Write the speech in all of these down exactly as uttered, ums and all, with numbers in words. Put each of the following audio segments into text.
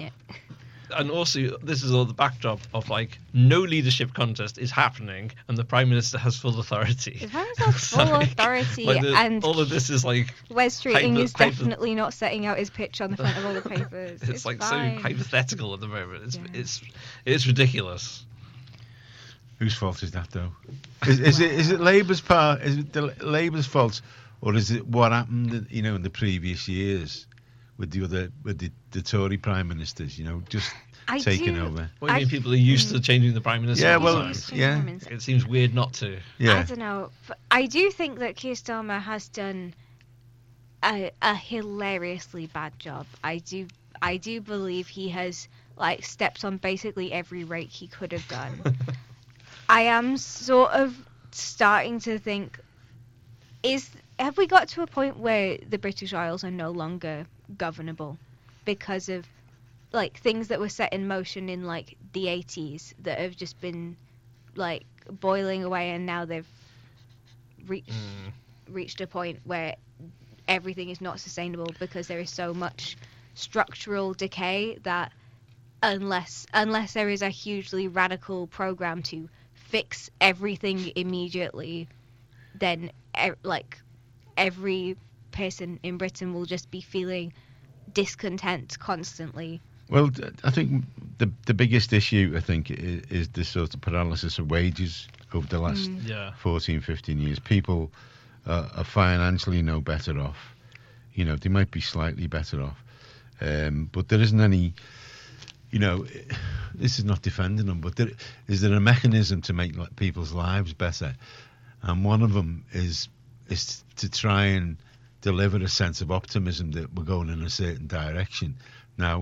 it. And also, this is all the backdrop of like no leadership contest is happening, and the prime minister has full authority. The prime minister has full like, authority, like the, and all of this is like Wes Streeting hypo- is hypo- definitely not setting out his pitch on the front of all the papers. it's, It's like fine. so hypothetical at the moment. It's Yeah. it's it's ridiculous. Whose fault is that, though? Is, is it is it Labour's part? Is it the Labour's fault, or is it what happened, you know, in the previous years with the other with the, the Tory prime ministers? You know, just I taking do- over. What do you I- mean people are used to changing the prime minister? Yeah, all the well, time? Used to yeah. Germans. It seems weird not to. I Yeah, don't know. But I do think that Keir Starmer has done a, a hilariously bad job. I do I do believe he has like stepped on basically every rake he could have done. I am sort of starting to think, is have we got to a point where the British Isles are no longer governable because of like things that were set in motion in like the eighties that have just been like boiling away, and now they've reached Mm. reached a point where everything is not sustainable because there is so much structural decay that unless unless there is a hugely radical program to fix everything immediately, then e- like every person in Britain will just be feeling discontent constantly. well, th- I think the the biggest issue, I think, is, is the sort of paralysis of wages over the last Mm. Yeah. fourteen, fifteen years. People uh, are financially no better off. You know, they might be slightly better off, um, but there isn't any. You know, this is not defending them, but there, is there a mechanism to make like, people's lives better? And one of them is is to try and deliver a sense of optimism that we're going in a certain direction. Now,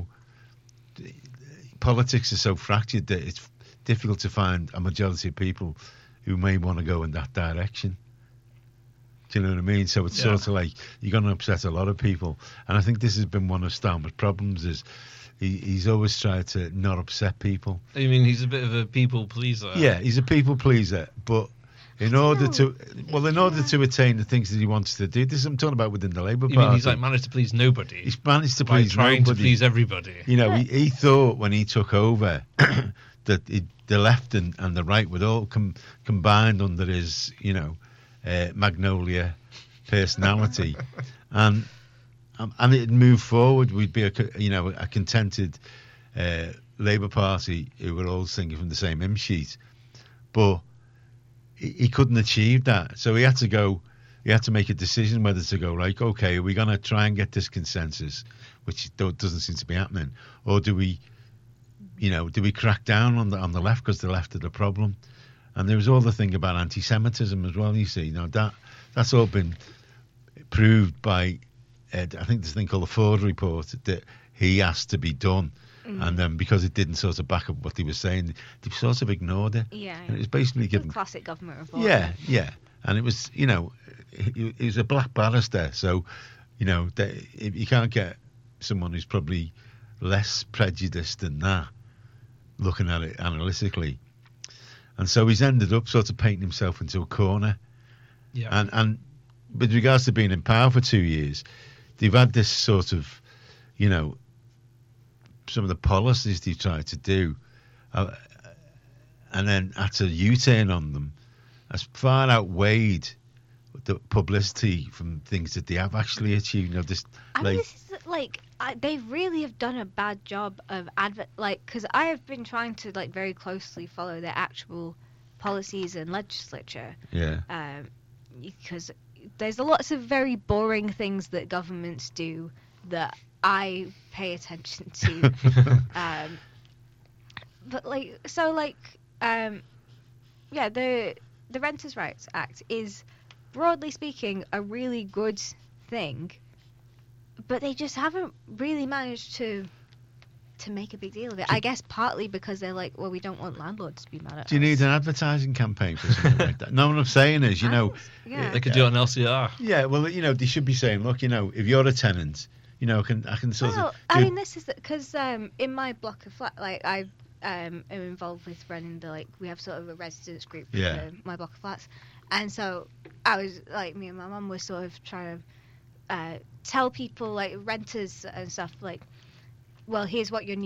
politics is so fractured that it's difficult to find a majority of people who may want to go in that direction. Do you know what I mean? So it's Yeah. sort of like you're going to upset a lot of people. And I think this has been one of Starmer's problems is he, he's always tried to not upset people. I mean, he's a bit of a people pleaser. Yeah, he's a people pleaser, but in order know. to, well, in order to attain the things that he wants to do, this I'm talking about within the Labour You Party. mean he's like managed to please nobody he's managed to by please trying nobody. to please everybody? You know, he, he thought when he took over that it, the left and, and the right would all com- combined under his, you know, uh, Magnolia personality, and um, and it'd move forward. We'd be a co- you know a contented uh, Labour Party who were all singing from the same hymn sheet, but he, he couldn't achieve that. So he had to go. He had to make a decision whether to go right. Okay, are we going to try and get this consensus, which do- doesn't seem to be happening, or do we, you know, do we crack down on the on the left because the left are the problem? And there was all the thing about anti-Semitism as well. You see, now that that's all been proved by, uh, I think there's a thing called the Ford report that he asked to be done, Mm. and then because it didn't sort of back up what he was saying, they sort of ignored it. Yeah, And it was basically given. classic government reform. Yeah, yeah, and it was, you know, he, he was a black barrister, so you know that you can't get someone who's probably less prejudiced than that looking at it analytically, and so he's ended up sort of painting himself into a corner. Yeah. And and with regards to being in power for two years, they've had this sort of, you know, some of the policies they've tried to do, uh, and then had to U-turn on them, has far outweighed the publicity from things that they have actually achieved. You know, this I like mean, this is like I, they really have done a bad job of advert, like because I have been trying to like very closely follow their actual policies and legislature, yeah, um, because there's lots of very boring things that governments do that I pay attention to. um, but like so like um, yeah, the the Renters' Rights Act is broadly speaking a really good thing, but they just haven't really managed to to make a big deal of it. I guess partly because they're like, well, we don't want landlords to be mad at do you us. need an advertising campaign for something like that? No, what I'm saying is, you know, Yeah. They could do it on L C R. yeah, well, you know, they should be saying, look, you know, if you're a tenant, you know, I can I can sort Well, of. I do- mean, this is because um, in my block of flat, like I um, am involved with running the like we have sort of a residence group Yeah. for my block of flats, and so I was like me and my mum were sort of trying to uh, tell people like renters and stuff like, well, here's what your new